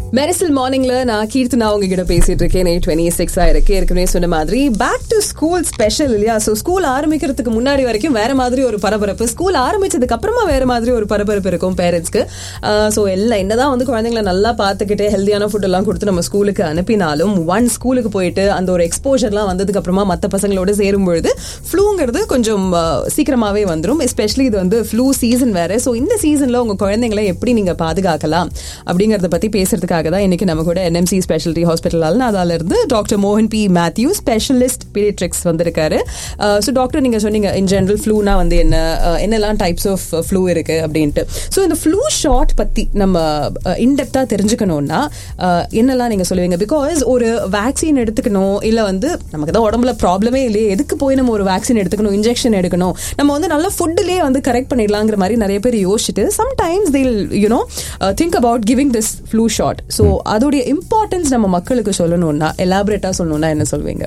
மெரிசல் மார்னிங்ல நான் கீர்த்தனா உங்ககிட்ட பேசிட்டு இருக்கேன். 26 இருக்கு. ஏற்கனவே சொன்ன மாதிரி பேக் டு ஸ்கூல் ஸ்பெஷல் இல்லையா? ஸோ ஸ்கூல் ஆரம்பிக்கிறதுக்கு முன்னாடி வரைக்கும் வேற மாதிரி ஒரு பரபரப்பு, ஸ்கூல் ஆரம்பிச்சதுக்கு அப்புறமா வேற மாதிரி ஒரு பரபரப்பு இருக்கும் பேரண்ட்ஸ்க்கு. ஸோ எல்லாம் என்னதான் வந்து குழந்தைங்களை நல்லா பார்த்துக்கிட்டு ஹெல்தியான ஃபுட் எல்லாம் கொடுத்து நம்ம ஸ்கூலுக்கு அனுப்பினாலும் ஒன் ஸ்கூலுக்கு போயிட்டு அந்த ஒரு எக்ஸ்போஜர்லாம் வந்ததுக்கு அப்புறமா மற்ற பசங்களோட சேரும்பொழுது ஃப்ளூங்கிறது கொஞ்சம் சீக்கிரமாவே வந்துடும். எஸ்பெஷலி இது வந்து ஃப்ளூ சீசன் வேற. ஸோ இந்த சீசன்ல உங்க குழந்தைங்களை எப்படி நீங்க பாதுகாக்கலாம் அப்படிங்கறத பத்தி பேசுறதுக்காக தான் இன்னைக்கு நம்ம கூட NMC ஸ்பெஷாலிட்டி ஹாஸ்பிட்டல் அல்நாதால இருந்து டாக்டர் மோகன் பி மேத்யூ, ஸ்பெஷலிஸ்ட் பீடியாட்ரிக்ஸ் வந்திருக்காரு. ஸோ டாக்டர், நீங்க சொன்னீங்க இன் ஜெனரல் ஃப்ளூனா வந்து என்னெல்லாம் டைப்ஸ் ஆஃப் ஃப்ளூ இருக்கு அப்படின்ட்டு. ஸோ இந்த ஃப்ளூ ஷாட் பத்தி நம்ம இன்டெப்தா தெரிஞ்சுக்கணும்னா என்னெல்லாம் நீங்க சொல்லுவீங்க? பிகாஸ் ஒரு வேக்சின் எடுத்துக்கணும், இல்ல வந்து நமக்கு தான் உடம்புல ப்ராப்ளமே இல்லையே, எதுக்கு போய் நம்ம ஒரு வேக்சின் எடுத்துக்கணும், இன்ஜெக்ஷன் எடுக்கணும், நம்ம வந்து நல்ல ஃபுட்லயே வந்து கரெக்ட் பண்ணிடலாங்கிற மாதிரி நிறைய பேர் யோசிச்சுட்டு sometimes they'll think about giving this flu shot. So அதோடைய இம்பார்ட்டன்ஸ் நம்ம மக்களுக்கு சொல்லணும்னா, எலாபரேட்டா சொல்லணும்னா என்ன சொல்வீங்க?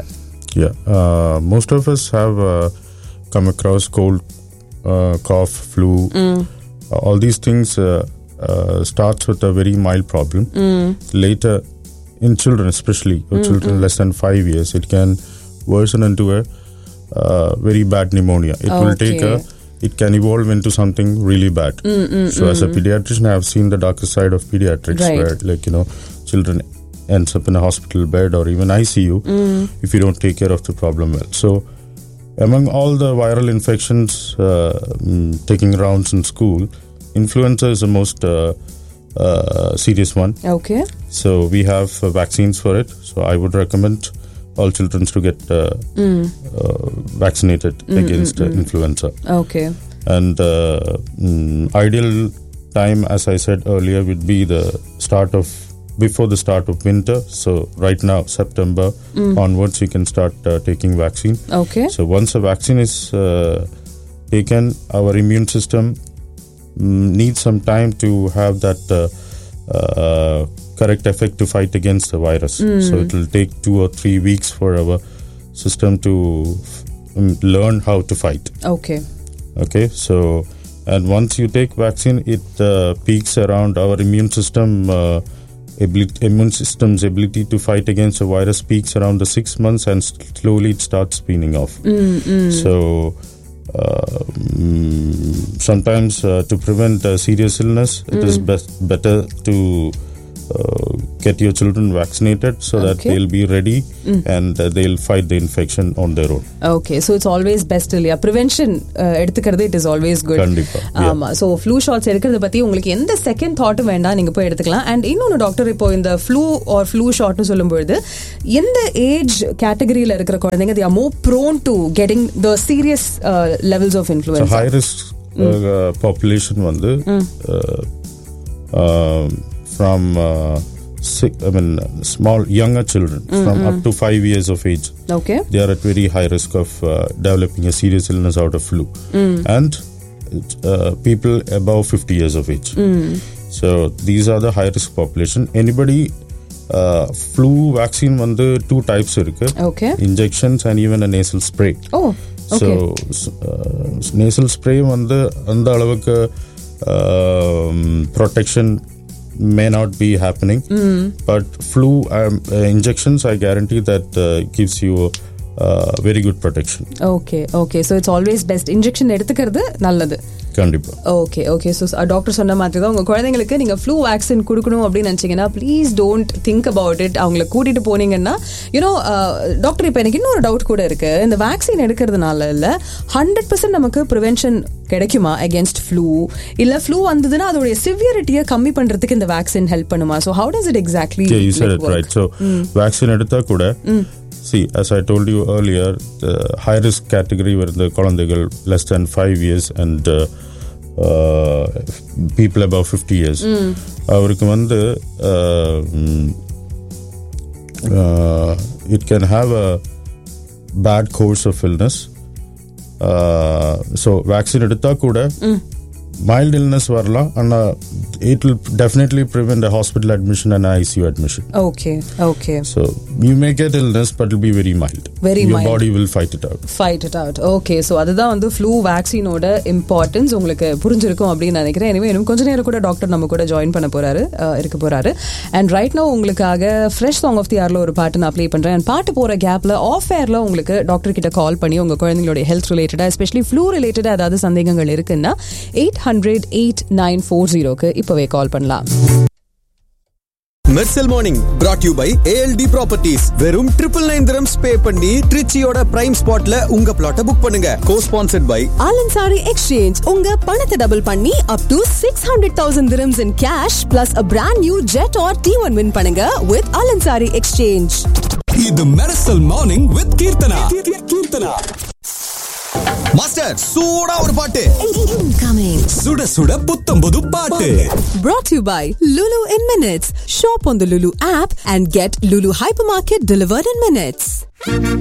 Most of us have come across cold, cough, flu. All these things starts with a very mild problem. Later, in children especially, children less than 5 years, it can worsen into a very bad pneumonia. It can evolve into something really bad. So as a pediatrician, I have seen the darker side of pediatrics, where children ends up in a hospital bed or even ICU if you don't take care of the problem well. So among all the viral infections taking rounds in school, influenza is the most serious one. Okay. So we have vaccines for it. So I would recommend all children to get vaccinated against influenza. Okay. And ideal time, as I said earlier, would be before the start of winter. So right now, September onwards, you can start taking vaccine. Okay. So once a vaccine is taken, our immune system needs some time to have that correct effect to fight against the virus. So it will take 2 or 3 weeks for our system to learn how to fight. Okay, so and once you take vaccine, it peaks around our immune system's ability to fight against the virus peaks around the 6 months, and slowly it starts weaning off. So sometimes to prevent serious illness, it is better to get your children vaccinated so that they'll be ready and they'll fight the infection on their own. Okay, so it's always best இல்லையா? prevention எடுத்துக்கிறது it is always good. கண்டிப்பா. ஆமா. so flu shots எடுக்கிறது பத்தி உங்களுக்கு எந்த second தாட்டும் வேண்டாம், நீங்க போய் எடுத்துக்கலாம். அண்ட் இன்னொன்னு டாக்டர், இப்போ இந்த flu shotனு சொல்லும்போது எந்த ஏஜ் கேட்டகரியில இருக்கிற குழந்தைங்க they are more prone to getting the serious levels of influenza? So high risk population வந்து from small younger children from up to 5 years of age. Okay. They are at very high risk of developing a serious illness out of flu. And people above 50 years of age. So these are the high risk population. Anybody flu vaccine வந்து 2 types இருக்கு. Okay. Injections and even a nasal spray. Oh, okay. So nasal spray வந்து அந்த அளவுக்கு protection may not be happening, but flu injections, I guarantee that gives you very good protection. Okay, so it's always best injection எடுத்துக்கிறது நல்லது. கண்டிப்பா. Okay so doctor சொன்ன மாதிரி தான் உங்க குழந்தைங்களுக்கு நீங்க ஃப்ளூ வேக்சின் கொடுக்கணும் அப்படின்னு நினைச்சீங்கன்னா please don't think about it. அவங்களை கூட்டிட்டு போனீங்கன்னா டாக்டர், இப்போ எனக்கு இன்னொரு டவுட் கூட இருக்கு. இந்த வேக்சின் எடுக்கிறதுனால இல்ல 100% நமக்கு ப்ரிவென்ஷன் கிடைக்குமா அகேன்ஸ்ட் ஃப்ளூ? இல்ல ஃப்ளூ வந்ததுன்னா அதோடைய சிவியரிட்டியை கம்மி பண்றதுக்கு இந்த வேக்சின் ஹெல்ப் பண்ணுமா? So how does it exactly? You said it right. So vaccine எடுத்தா கூட see, as I told you earlier, the high risk category were the குழந்தைகள் less than 5 years and people above 50 years. அவருக்கு வந்து it can have a bad course of illness. So vaccine எடுத்தா கூட mild illness வரலாம், and it will definitely prevent a hospital admission and ICU admission. Okay. So you may get illness, but it will be very mild. Your body will fight it out. Okay, so அதுதான் வந்து flu vaccine ஓட importance உங்களுக்கு புரிஞ்சிருக்கும் அப்படின்னு நினைக்கிறேன். எனவே இன்னும் கொஞ்ச நேரம் கூட டாக்டர் நம்ம கூட ஜாயின் பண்ண போறாரு, இருக்க போறாரு. அண்ட் ரைட் நோ உங்களுக்காக ஃப்ரெஷ் சாங் ஆஃப் தி இயர்ல ஒரு பாட்டு நான் ப்ளே பண்றேன். அண்ட் பாட்டு போற கேப்ல ஆஃப் ஏர்ல உங்களுக்கு டாக்டர் கிட்ட கால் பண்ணி உங்க குழந்தைங்களோட ஹெல்த் ரிலேட்டடா, எஸ்பெஷலி ஃப்ளூ ரிலேட்டடா ஏதாவது சந்தேகங்கள் இருக்குன்னா 800-8940 இப்பவே கால் பண்ணலாம். Mersal morning brought to you by ALD Properties. வெறும் 999 dirhams பே பண்ணி ட்ரிச்சியோட பிரைம் ஸ்பாட்ல உங்க பிளாட்டை புக் பண்ணுங்க. Co-sponsored by Alansari Exchange. உங்க பணத்தை டபுள் பண்ணி up to 600,000 dirhams in cash plus a brand new jet or T1 win பண்ணுங்க with Alansari Exchange. இது Mersal morning with Keerthana. Master சூடா ஒரு பாட்டு Incoming. சுட சுட புத்தம்புது பாட்டு. Brought to you by Lulu in Minutes. Shop on the Lulu app and get Lulu Hypermarket delivered in minutes.